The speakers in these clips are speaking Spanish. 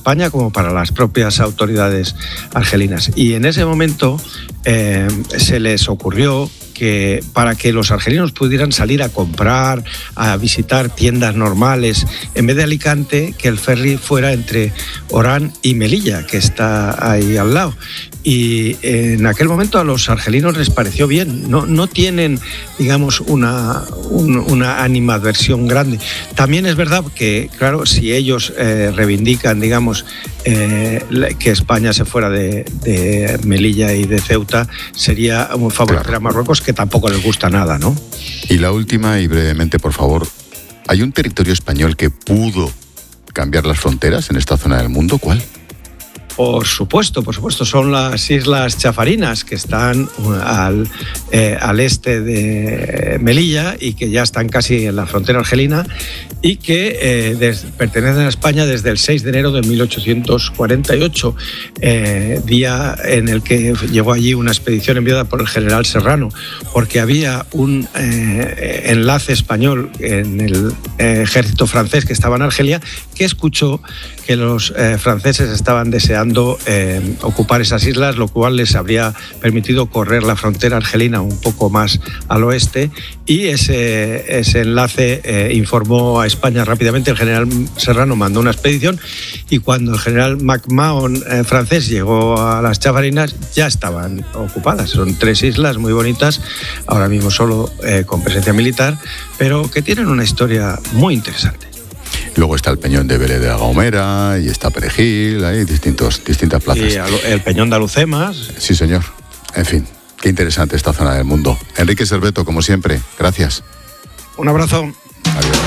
España como para las propias autoridades argelinas. Y en ese momento se les ocurrió que para que los argelinos pudieran salir a comprar, a visitar tiendas normales, en vez de Alicante, que el ferry fuera entre Orán y Melilla, que está ahí al lado. Y en aquel momento a los argelinos les pareció bien. No tienen, digamos, una animadversión grande. También es verdad que, claro, si ellos reivindican, digamos, que España se fuera de Melilla y de Ceuta, sería un favorecer a Marruecos, que tampoco les gusta nada, ¿no? Y la última, y brevemente, por favor, ¿hay un territorio español que pudo cambiar las fronteras en esta zona del mundo? ¿Cuál? Por supuesto, son las Islas Chafarinas, que están al este de Melilla y que ya están casi en la frontera argelina y que pertenecen a España desde el 6 de enero de 1848, día en el que llegó allí una expedición enviada por el general Serrano, porque había un enlace español en el ejército francés que estaba en Argelia, que escuchó que los franceses estaban deseando ocupar esas islas, lo cual les habría permitido correr la frontera argelina un poco más al oeste, y ese enlace informó a España rápidamente. El general Serrano mandó una expedición y cuando el general MacMahon francés llegó a las Chafarinas ya estaban ocupadas. Son 3 islas muy bonitas, ahora mismo solo con presencia militar, pero que tienen una historia muy interesante. Luego está el Peñón de Vélez de la Gomera y está Perejil, hay distintas plazas. Y el Peñón de Alucemas. Sí, señor. En fin, qué interesante esta zona del mundo. Enrique Serveto, como siempre, gracias. Un abrazo. Adiós.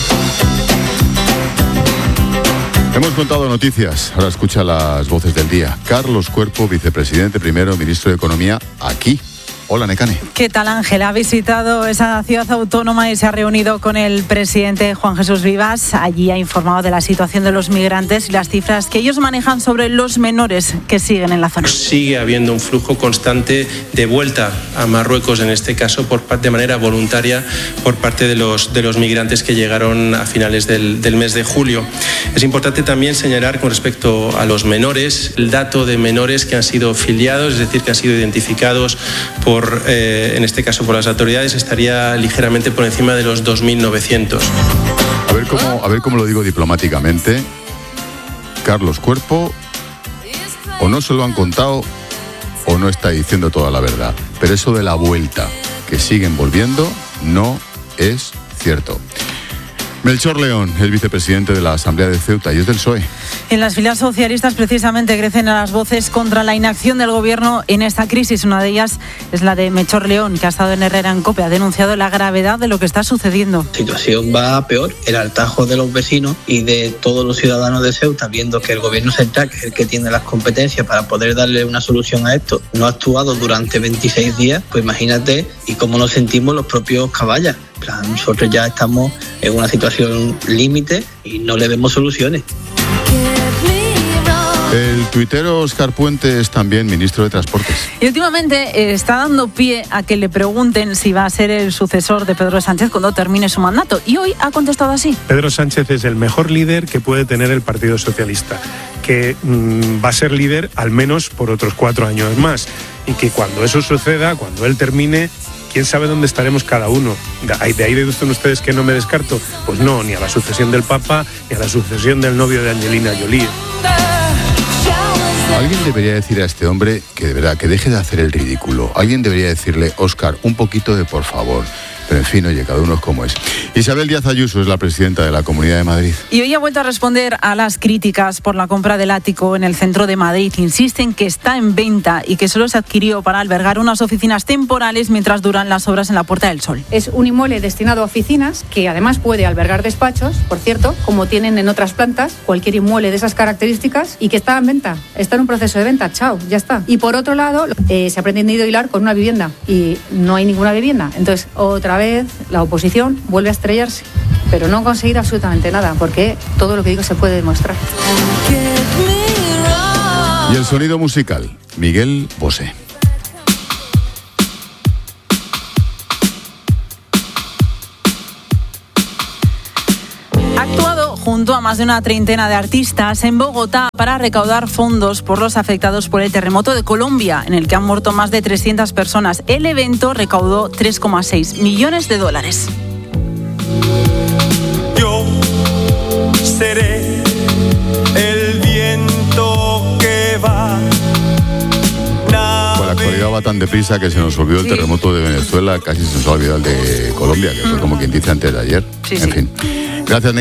Hemos contado noticias, ahora escucha las voces del día. Carlos Cuerpo, vicepresidente primero, ministro de Economía, aquí. Hola, Nekane. ¿Qué tal, Ángel? Ha visitado esa ciudad autónoma y se ha reunido con el presidente Juan Jesús Vivas. Allí ha informado de la situación de los migrantes y las cifras que ellos manejan sobre los menores que siguen en la zona. Sigue habiendo un flujo constante de vuelta a Marruecos, en este caso de manera voluntaria, por parte de los migrantes que llegaron a finales del mes de julio. Es importante también señalar con respecto a los menores, el dato de menores que han sido filiados, es decir, que han sido identificados en este caso por las autoridades, estaría ligeramente por encima de los 2.900. A ver cómo lo digo diplomáticamente. Carlos Cuerpo, o no se lo han contado o no está diciendo toda la verdad. Pero eso de la vuelta, que siguen volviendo, no es cierto. Melchor León, el vicepresidente de la Asamblea de Ceuta y es del PSOE. En las filas socialistas precisamente crecen las voces contra la inacción del gobierno en esta crisis. Una de ellas es la de Melchor León, que ha estado en Herrera en COPE, ha denunciado la gravedad de lo que está sucediendo. La situación va a peor. El hartazgo de los vecinos y de todos los ciudadanos de Ceuta, viendo que el gobierno central, que es el que tiene las competencias para poder darle una solución a esto, no ha actuado durante 26 días, pues imagínate y cómo nos sentimos los propios caballas. Nosotros ya estamos en una situación límite y no le vemos soluciones. El tuitero Óscar Puente es también ministro de Transportes. Y últimamente está dando pie a que le pregunten si va a ser el sucesor de Pedro Sánchez cuando termine su mandato. Y hoy ha contestado así. Pedro Sánchez es el mejor líder que puede tener el Partido Socialista, que va a ser líder al menos por otros 4 años más. Y que cuando eso suceda, cuando él termine, quién sabe dónde estaremos cada uno. De ahí deducen ustedes que no me descarto. Pues no, ni a la sucesión del Papa, ni a la sucesión del novio de Angelina Jolie. Alguien debería decir a este hombre que de verdad, que deje de hacer el ridículo. Alguien debería decirle, Óscar, un poquito de por favor. Pero en fin, oye, cada uno es como es. Isabel Díaz Ayuso es la presidenta de la Comunidad de Madrid. Y hoy ha vuelto a responder a las críticas por la compra del ático en el centro de Madrid. Insisten que está en venta y que solo se adquirió para albergar unas oficinas temporales mientras duran las obras en la Puerta del Sol. Es un inmueble destinado a oficinas que además puede albergar despachos, por cierto, como tienen en otras plantas, cualquier inmueble de esas características, y que está en venta. Está en un proceso de venta, chao, ya está. Y por otro lado, se ha pretendido hilar con una vivienda y no hay ninguna vivienda. Entonces, otra vez, la oposición vuelve a estrellarse, pero no ha conseguido absolutamente nada, porque todo lo que digo se puede demostrar. Y el sonido musical, Miguel Bosé. Ha actuado junto a más de una treintena de artistas en Bogotá para recaudar fondos por los afectados por el terremoto de Colombia, en el que han muerto más de 300 personas. El evento recaudó 3,6 millones de dólares. Yo seré el viento que va. Pues la actualidad va tan deprisa que se nos olvidó el terremoto de Venezuela, casi se nos ha olvidado el de Colombia, que fue como quien dice antes de ayer. En fin. Gracias, Nick.